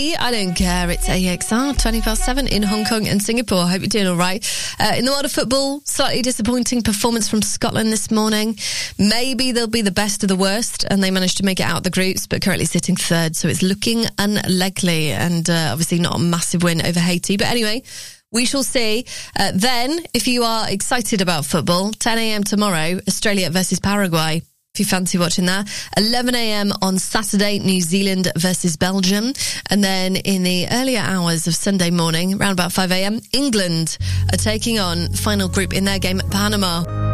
I don't care. It's AXR 20/7 in Hong Kong and Singapore. Hope you're doing all right. In the world of football, slightly disappointing performance from Scotland this morning. Maybe they'll be the best of the worst, and they managed to make it out the groups, but currently sitting third, so it's looking unlikely, and obviously not a massive win over Haiti. But anyway, we shall see. Then, if you are excited about football, 10 a.m. tomorrow, Australia versus Paraguay. If you fancy watching that. 11 a.m. on Saturday, New Zealand versus Belgium. And then in the earlier hours of Sunday morning, around about 5 a.m., England are taking on final group in their game, Panama.